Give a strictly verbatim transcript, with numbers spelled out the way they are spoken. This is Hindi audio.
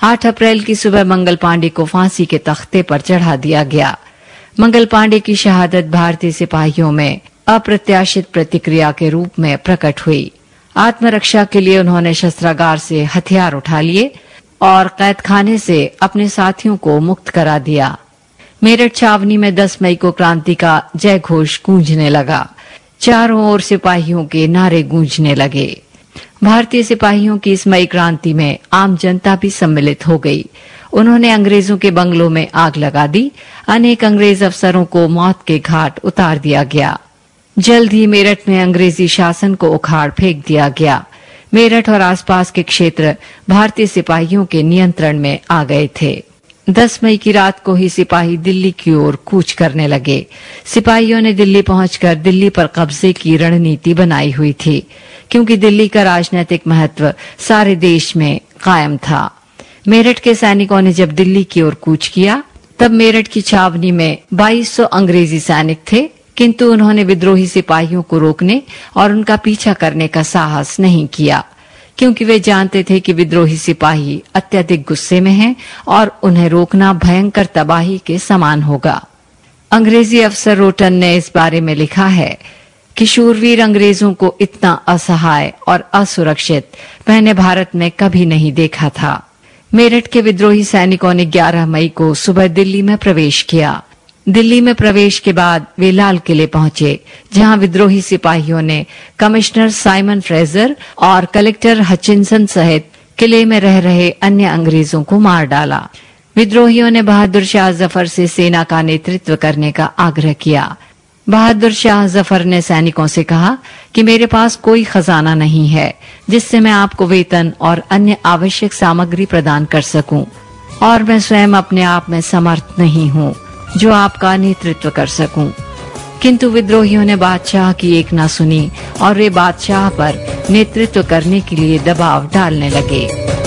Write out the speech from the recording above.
आठ अप्रैल की सुबह मंगल पांडे को फांसी के तख्ते पर चढ़ा दिया गया। मंगल पांडे की शहादत भारतीय सिपाहियों में अप्रत्याशित प्रतिक्रिया के रूप में प्रकट हुई। आत्मरक्षा के लिए उन्होंने शस्त्रागार से हथियार उठा लिए और कैद खाने से अपने साथियों को मुक्त करा दिया। मेरठ छावनी में दस मई को क्रांति का जय घोष गूंजने लगा। चारों ओर सिपाहियों के नारे गूंजने लगे। भारतीय सिपाहियों की इस मई क्रांति में आम जनता भी सम्मिलित हो गई। उन्होंने अंग्रेजों के बंगलों में आग लगा दी। अनेक अंग्रेज अफसरों को मौत के घाट उतार दिया गया। जल्द ही मेरठ में अंग्रेजी शासन को उखाड़ फेंक दिया गया। मेरठ और आसपास के क्षेत्र भारतीय सिपाहियों के नियंत्रण में आ गए थे। दस मई की रात को ही सिपाही दिल्ली की ओर कूच करने लगे। सिपाहियों ने दिल्ली पहुंचकर दिल्ली पर कब्जे की रणनीति बनाई हुई थी, क्योंकि दिल्ली का राजनीतिक महत्व सारे देश में कायम था। मेरठ के सैनिकों ने जब दिल्ली की ओर कूच किया, तब मेरठ की छावनी में बाईस सौ अंग्रेजी सैनिक थे, किंतु उन्होंने विद्रोही सिपाहियों को रोकने और उनका पीछा करने का साहस नहीं किया, क्योंकि वे जानते थे कि विद्रोही सिपाही अत्यधिक गुस्से में हैं और उन्हें रोकना भयंकर तबाही के समान होगा। अंग्रेजी अफसर रोटन ने इस बारे में लिखा है कि शूरवीर अंग्रेजों को इतना असहाय और असुरक्षित मैंने भारत में कभी नहीं देखा था। मेरठ के विद्रोही सैनिकों ने ग्यारह मई को सुबह दिल्ली में प्रवेश किया। दिल्ली में प्रवेश के बाद वे लाल किले पहुंचे, जहां विद्रोही सिपाहियों ने कमिश्नर साइमन फ्रेजर और कलेक्टर हचिंसन सहित किले में रह रहे अन्य अंग्रेजों को मार डाला। विद्रोहियों ने बहादुर शाह जफर से सेना का नेतृत्व करने का आग्रह किया। बहादुर शाह जफर ने सैनिकों से कहा कि मेरे पास कोई खजाना नहीं है जिससे मैं आपको वेतन और अन्य आवश्यक सामग्री प्रदान कर सकूं, और मैं स्वयं अपने आप में समर्थ नहीं हूं जो आपका नेतृत्व कर सकूं। किंतु विद्रोहियों ने बादशाह की एक न सुनी और वे बादशाह पर नेतृत्व करने के लिए दबाव डालने लगे।